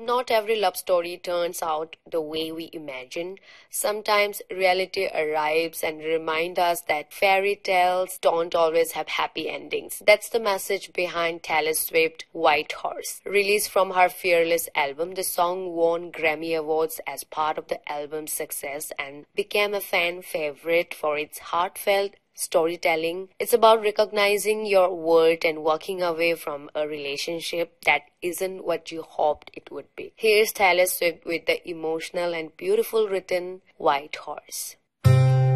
Not every love story turns out the way we imagine. Sometimes reality arrives and reminds us that fairy tales don't always have happy endings. That's the message behind Taylor Swift's White Horse. Released from her Fearless album, the song won Grammy Awards as part of the album's success and became a fan favorite for its heartfelt storytelling. It's about recognizing your worth and walking away from a relationship that isn't what you hoped it would be. Here's Taylor Swift with the emotional and beautiful written White Horse.